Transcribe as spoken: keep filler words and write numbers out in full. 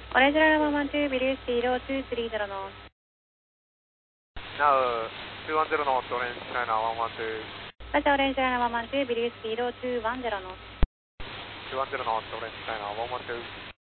Orange Runway one one two, British zero two three zero knots. Now two one zero knots, Orange China one one two. Roger, Orange Runway one one two, British zero two one zero knots. two one zero knots, Orange China one one two.